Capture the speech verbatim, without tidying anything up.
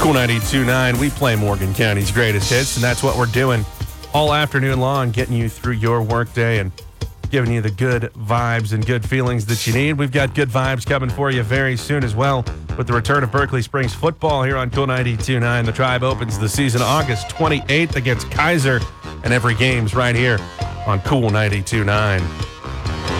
Cool ninety-two point nine, we play Morgan County's greatest hits, and that's what we're doing all afternoon long, getting you through your workday and giving you the good vibes and good feelings that you need. We've got good vibes coming for you very soon as well with the return of Berkeley Springs football here on Cool ninety-two point nine. The Tribe opens the season August twenty-eighth against Kaiser, and every game's right here on Cool ninety-two point nine.